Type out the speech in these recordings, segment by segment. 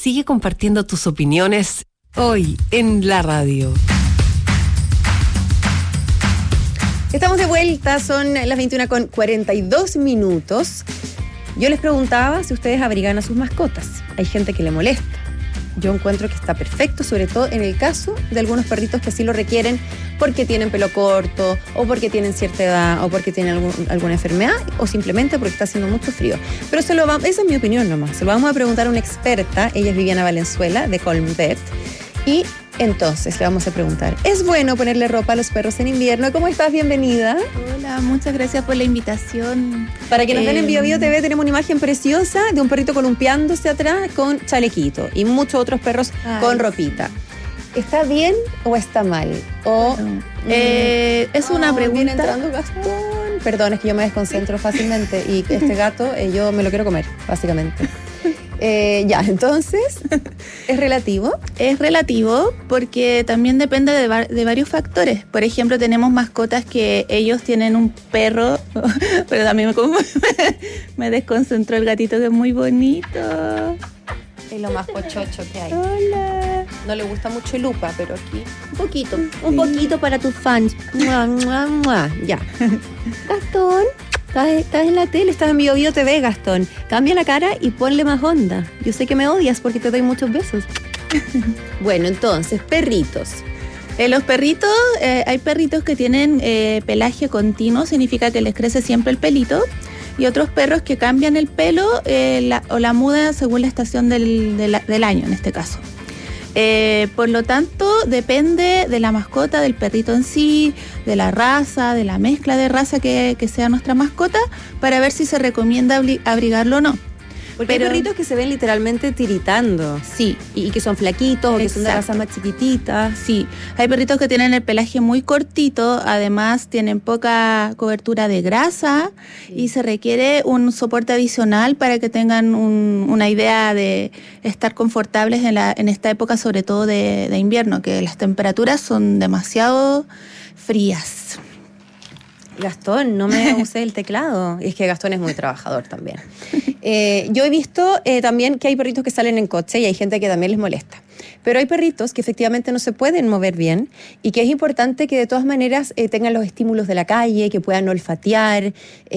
sigue compartiendo tus opiniones hoy en la radio. Estamos de vuelta, son las 21:42. Yo les preguntaba si ustedes abrigan a sus mascotas. Hay gente que le molesta. Yo encuentro que está perfecto, sobre todo en el caso de algunos perritos que así lo requieren porque tienen pelo corto, o porque tienen cierta edad, o porque tienen alguna enfermedad, o simplemente porque está haciendo mucho frío. Pero esa es mi opinión nomás. Se lo vamos a preguntar a una experta. Ella es Viviana Valenzuela, de Calm Vet. Y entonces le vamos a preguntar, ¿es bueno ponerle ropa a los perros en invierno? ¿Cómo estás? Bienvenida. Hola, muchas gracias por la invitación. Para que nos den en BioBio TV, tenemos una imagen preciosa de un perrito columpiándose atrás con chalequito y muchos otros perros con ropita. ¿Está bien o está mal? O es una pregunta. Viene entrando Gastón. Perdón, es que yo me desconcentro fácilmente y este gato yo me lo quiero comer, básicamente. Entonces, ¿es relativo? Es relativo porque también depende de varios factores. Por ejemplo, tenemos mascotas que ellos tienen un perro, pero también me desconcentró el gatito, que es muy bonito. Es lo más pochocho que hay. Hola. No le gusta mucho el Lupa, pero aquí Un poquito para tus fans. ¡Mua, mua, mua! Ya. Gastón, estás en la tele, estás en BioBio TV, Gastón. Cambia la cara y ponle más onda. Yo sé que me odias porque te doy muchos besos. Bueno, entonces, perritos. Los perritos, hay perritos que tienen pelaje continuo, significa que les crece siempre el pelito. Y otros perros que cambian el pelo o la muda según la estación del año, en este caso. Por lo tanto, depende de la mascota, del perrito en sí, de la raza, de la mezcla de raza que sea nuestra mascota, para ver si se recomienda abrigarlo o no. Porque hay perritos que se ven literalmente tiritando. Sí. Y que son flaquitos, o que son de razas más chiquititas. Sí, hay perritos que tienen el pelaje muy cortito, además tienen poca cobertura de grasa, y se requiere un soporte adicional para que tengan una idea de estar confortables en esta época, sobre todo de invierno, que las temperaturas son demasiado frías. Gastón, no me uses el teclado. Es que Gastón es muy trabajador también. Yo he visto también que hay perritos que salen en coche y hay gente que también les molesta. Pero hay perritos que efectivamente no se pueden mover bien y que es importante que de todas maneras tengan los estímulos de la calle, que puedan olfatear.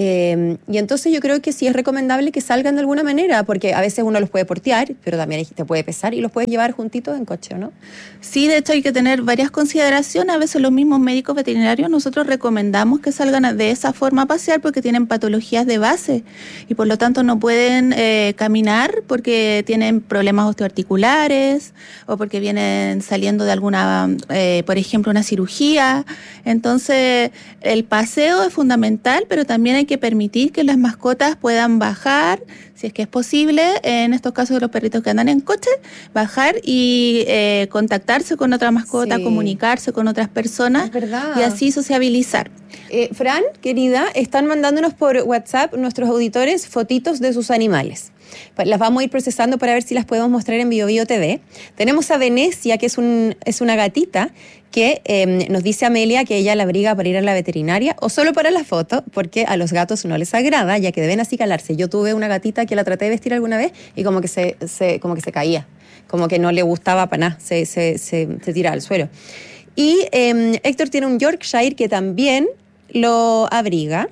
Y entonces yo creo que sí es recomendable que salgan de alguna manera, porque a veces uno los puede portear, pero también te puede pesar y los puedes llevar juntitos en coche, ¿o no? Sí, de hecho hay que tener varias consideraciones. A veces los mismos médicos veterinarios nosotros recomendamos que salgan de esa forma a pasear porque tienen patologías de base y por lo tanto no pueden caminar porque tienen problemas osteoarticulares o porque vienen saliendo de alguna, por ejemplo, una cirugía. Entonces, el paseo es fundamental, pero también hay que permitir que las mascotas puedan bajar, si es que es posible, en estos casos de los perritos que andan en coche, bajar y contactarse con otra mascota, sí, comunicarse con otras personas y así sociabilizar. Fran, querida, están mandándonos por WhatsApp nuestros auditores fotitos de sus animales. Las vamos a ir procesando para ver si las podemos mostrar en BioBio TV. Tenemos a Venecia, que es una gatita, que nos dice Amelia que ella la abriga para ir a la veterinaria o solo para la foto, porque a los gatos no les agrada, ya que deben acicalarse. Yo tuve una gatita que la traté de vestir alguna vez y como que se caía, como que no le gustaba para nada, se tiraba al suelo. Y Héctor tiene un Yorkshire que también lo abriga.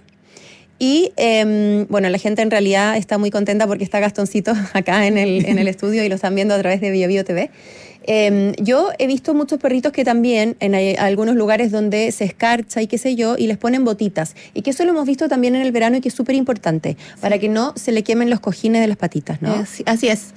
Y bueno, la gente en realidad está muy contenta porque está Gastoncito acá en el estudio y lo están viendo a través de BioBio TV. Yo he visto muchos perritos que también en algunos lugares donde se escarcha y qué sé yo, y les ponen botitas. Y que eso lo hemos visto también en el verano y que es súper importante, para que no se le quemen los cojines de las patitas, ¿no? Así es.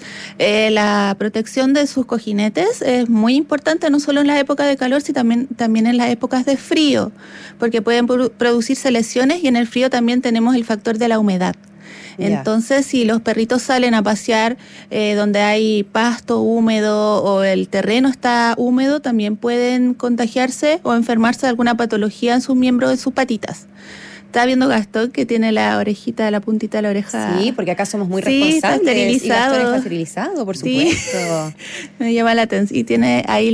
La protección de sus cojinetes es muy importante, no solo en las épocas de calor, sino también en las épocas de frío, porque pueden producirse lesiones y en el frío también tenemos el factor de la humedad. Entonces, si los perritos salen a pasear donde hay pasto húmedo o el terreno está húmedo, también pueden contagiarse o enfermarse de alguna patología en sus miembros de sus patitas. Estaba viendo Gastón que tiene la orejita, la puntita de la oreja. Sí, porque acá somos muy responsables. Está esterilizado. Y Gastón está esterilizado, por supuesto. Sí. Me llama la atención. Y tiene ahí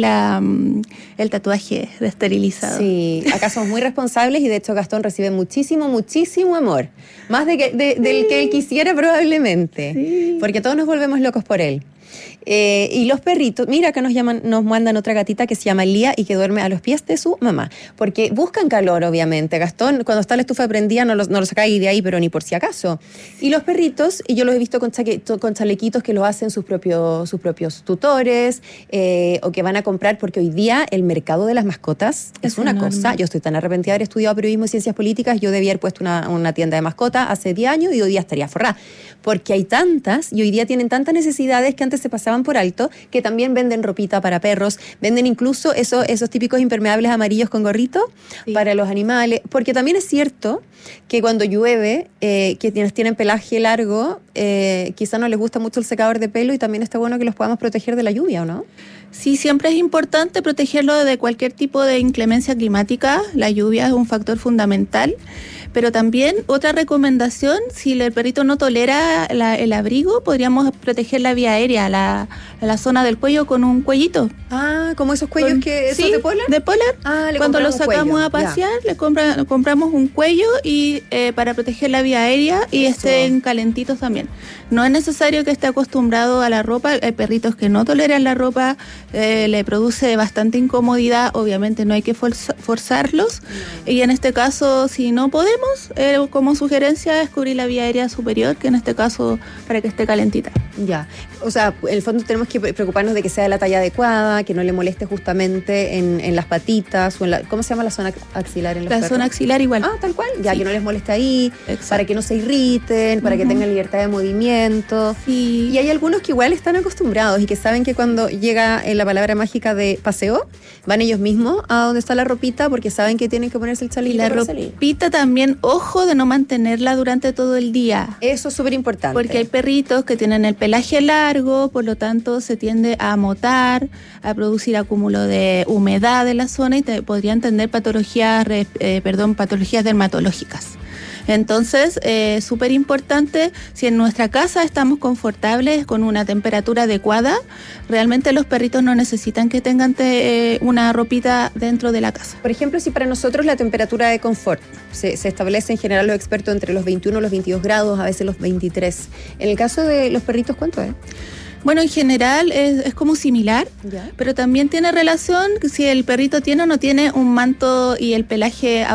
el tatuaje de esterilizado. Sí, acá somos muy responsables y de hecho Gastón recibe muchísimo amor. Más del que él quisiera probablemente. Sí. Porque todos nos volvemos locos por él. Y los perritos, mira, acá nos mandan otra gatita que se llama Lía y que duerme a los pies de su mamá, porque buscan calor, obviamente. Gastón, cuando está la estufa prendida, no lo sacáis de ahí, pero ni por si acaso. Y los perritos, y yo los he visto con chalequitos que los hacen sus propios tutores, o que van a comprar, porque hoy día el mercado de las mascotas es una enorme. cosa. Yo estoy tan arrepentida de haber estudiado periodismo y ciencias políticas. Yo debía haber puesto una tienda de mascotas hace 10 años y hoy día estaría forrada, porque hay tantas y hoy día tienen tantas necesidades que antes se pasaban por alto, que también venden ropita para perros, venden incluso esos típicos impermeables amarillos con gorrito para los animales, porque también es cierto que cuando llueve, que tienen pelaje largo, quizá no les gusta mucho el secador de pelo, y también está bueno que los podamos proteger de la lluvia, ¿o no? Sí, siempre es importante protegerlo de cualquier tipo de inclemencia climática. La lluvia es un factor fundamental. Pero también otra recomendación, si el perrito no tolera el abrigo, podríamos proteger la vía aérea, la zona del cuello con un cuellito. Ah, como esos cuellos ¿esos de polar? De polar. Le Cuando lo compramos sacamos cuello, a pasear, compramos un cuello y para proteger la vía aérea y Eso. estén calentitos también. No es necesario que esté acostumbrado a la ropa. Hay perritos que no toleran la ropa, le produce bastante incomodidad. Obviamente no hay que forzarlos. Y en este caso, si no podemos, como sugerencia es cubrir la vía aérea superior, que en este caso para que esté calentita. Ya, o sea, en el fondo tenemos que preocuparnos de que sea de la talla adecuada, que no le moleste justamente en las patitas, o ¿cómo se llama la zona axilar en los La perros? zona axilar igual. Ah, tal cual, ya, Sí. que no les moleste ahí, Exacto. para que no se irriten, para que tengan libertad de movimiento. Sí. Y hay algunos que igual están acostumbrados y que saben que cuando llega la palabra mágica de paseo, van ellos mismos a donde está la ropita, porque saben que tienen que ponerse el Y chalequito la para salir. ropita también, ojo de no mantenerla durante todo el día. Eso es súper importante. Porque hay perritos que tienen el pelaje largo, por lo tanto se tiende a amotar, a producir acúmulo de humedad en la zona y podrían tener patologías dermatológicas. Entonces, súper importante, si en nuestra casa estamos confortables con una temperatura adecuada, realmente los perritos no necesitan que tengan una ropita dentro de la casa. Por ejemplo, si para nosotros la temperatura de confort se establece en general los expertos entre los 21 y los 22 grados, a veces los 23. En el caso de los perritos, ¿cuánto es? Bueno, en general es como similar, Ya. pero también tiene relación si el perrito tiene o no tiene un manto y el pelaje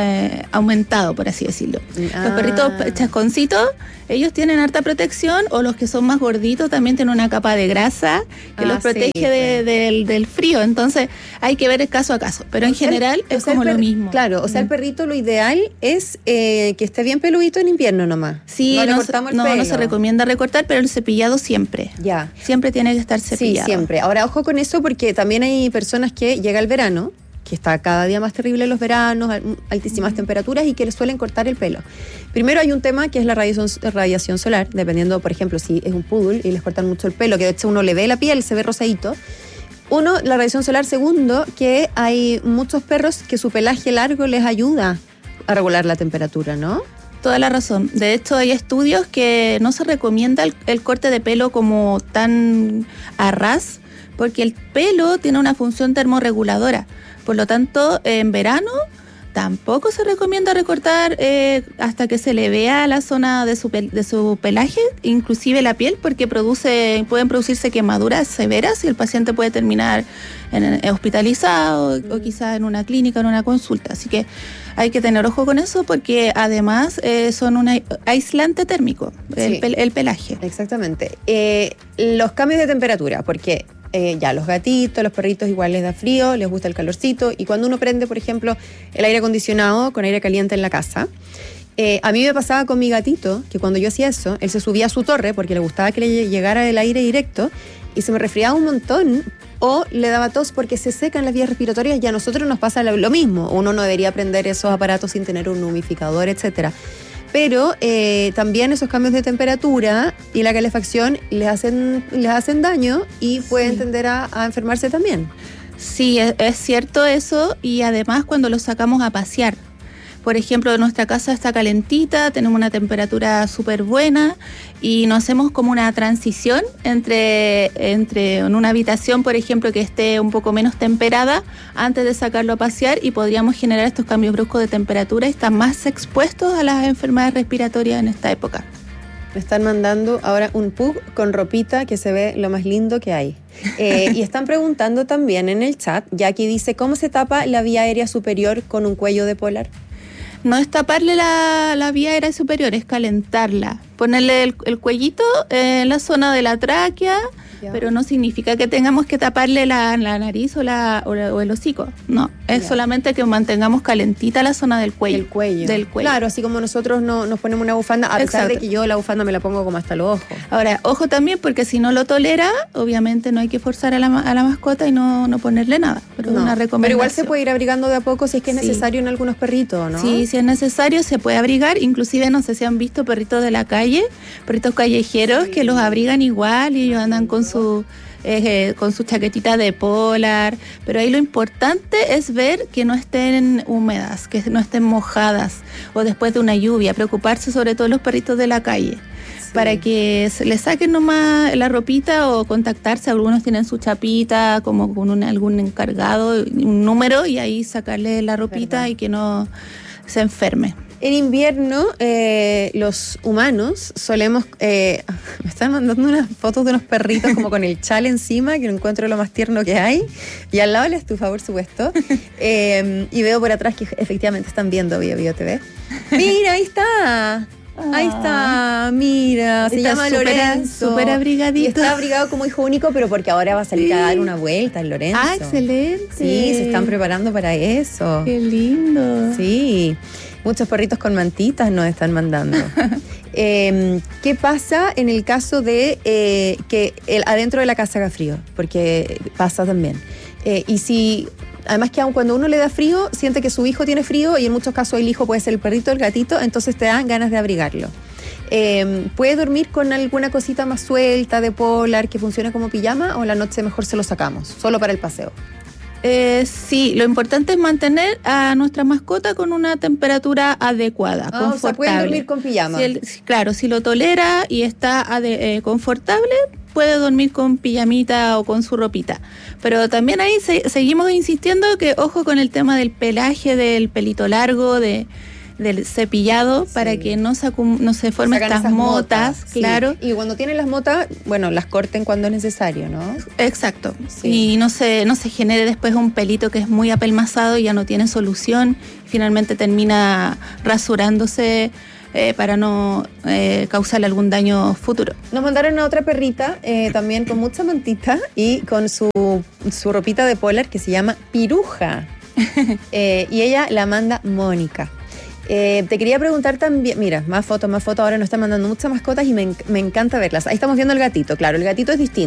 aumentado, por así decirlo. Ah. Los perritos chasconcitos, ellos tienen harta protección, o los que son más gorditos también tienen una capa de grasa que los protege sí. del frío. Entonces hay que ver el caso a caso, pero en general es como lo mismo. Claro, o sea, el perrito lo ideal es que esté bien peludito en invierno nomás. Sí, no le cortamos el no pelo. se recomienda recortar, pero el cepillado siempre. Ya. Siempre tiene que estar cepillado. Sí, siempre. Ahora, ojo con eso, porque también hay personas que llega el verano, que está cada día más terrible los veranos, altísimas temperaturas, y que les suelen cortar el pelo. Primero hay un tema que es la radiación solar, dependiendo, por ejemplo, si es un poodle y les cortan mucho el pelo, que de hecho uno le ve la piel, se ve rosadito. Uno, la radiación solar. Segundo, que hay muchos perros que su pelaje largo les ayuda a regular la temperatura, ¿no? Toda la razón. De hecho, hay estudios que no se recomienda el corte de pelo como tan a ras, porque el pelo tiene una función termorreguladora. Por lo tanto, en verano tampoco se recomienda recortar hasta que se le vea la zona de su pelaje, inclusive la piel, porque pueden producirse quemaduras severas y el paciente puede terminar hospitalizado o quizás en una clínica, en una consulta. Así que hay que tener ojo con eso, porque además son un aislante térmico, Sí. el pelaje. Exactamente. Los cambios de temperatura, porque ya los gatitos, los perritos igual les da frío, les gusta el calorcito, y cuando uno prende, por ejemplo, el aire acondicionado con aire caliente en la casa, a mí me pasaba con mi gatito, que cuando yo hacía eso, él se subía a su torre porque le gustaba que le llegara el aire directo, y se me resfriaba un montón, o le daba tos porque se secan las vías respiratorias, y a nosotros nos pasa lo mismo. Uno no debería prender esos aparatos sin tener un humidificador, etcétera. Pero también esos cambios de temperatura y la calefacción les hacen daño y pueden tender a enfermarse también. Sí, es cierto eso, y además cuando los sacamos a pasear. Por ejemplo, nuestra casa está calentita, tenemos una temperatura súper buena y nos hacemos como una transición entre en una habitación, por ejemplo, que esté un poco menos temperada antes de sacarlo a pasear, y podríamos generar estos cambios bruscos de temperatura y estar más expuestos a las enfermedades respiratorias en esta época. Me están mandando ahora un pug con ropita que se ve lo más lindo que hay. Y están preguntando también en el chat, Jackie dice, ¿cómo se tapa la vía aérea superior con un cuello de polar? No es taparle la vía aérea superior, es calentarla. Ponerle el cuellito en la zona de la tráquea, pero no significa que tengamos que taparle la nariz o el hocico. No, es solamente que mantengamos calentita la zona del cuello. Del cuello. Claro, así como nosotros nos ponemos una bufanda, a pesar de que yo la bufanda me la pongo como hasta los ojos. Ahora, ojo también, porque si no lo tolera, obviamente no hay que forzar a la mascota y no ponerle nada. Pero una recomendación. Pero igual se puede ir abrigando de a poco si es que es necesario en algunos perritos, ¿no? Sí, si es necesario se puede abrigar. Inclusive, no sé si han visto perritos de la calle, perritos callejeros que los abrigan igual y ellos andan con su chaquetita de polar, pero ahí lo importante es ver que no estén húmedas, que no estén mojadas o después de una lluvia, preocuparse sobre todo los perritos de la calle. Para que se les saquen nomás la ropita o contactarse. Algunos tienen su chapita como con algún encargado, un número, y ahí sacarle la ropita y que no se enferme. En invierno, los humanos solemos... me están mandando unas fotos de unos perritos como con el chal encima, que lo encuentro lo más tierno que hay. Y al lado la estufa, por supuesto. Y veo por atrás que efectivamente están viendo Bio TV. ¡Mira, ahí está! Ahí está, mira, se llama Lorenzo. Súper abrigadito. Y está abrigado como hijo único, pero porque ahora va a salir a dar una vuelta el Lorenzo. ¡Ah, excelente! Sí, se están preparando para eso. ¡Qué lindo! Sí, muchos perritos con mantitas nos están mandando. ¿Qué pasa en el caso de que adentro de la casa haga frío? Porque pasa también. Y si... Además que aun cuando uno le da frío, siente que su hijo tiene frío y en muchos casos el hijo puede ser el perrito o el gatito, entonces te dan ganas de abrigarlo. ¿Puede dormir con alguna cosita más suelta de polar que funcione como pijama o la noche mejor se lo sacamos, solo para el paseo? Sí, lo importante es mantener a nuestra mascota con una temperatura adecuada, confortable. O sea, pueden dormir con pijama. Claro, si lo tolera y está confortable, puede dormir con pijamita o con su ropita. Pero también ahí seguimos insistiendo que ojo con el tema del pelaje, del pelito largo, del cepillado, para que no se formen estas motas, claro. Y cuando tienen las motas, bueno, las corten cuando es necesario, ¿no? Exacto. Sí. Y no se genere después un pelito que es muy apelmazado y ya no tiene solución. Finalmente termina rasurándose para no causarle algún daño futuro. Nos mandaron a otra perrita también con mucha mantita y con su ropita de polar que se llama Piruja. Y ella la manda Mónica. Te quería preguntar también, mira, más fotos, ahora nos están mandando muchas mascotas y me encanta verlas. Ahí estamos viendo el gatito, claro, el gatito es distinto.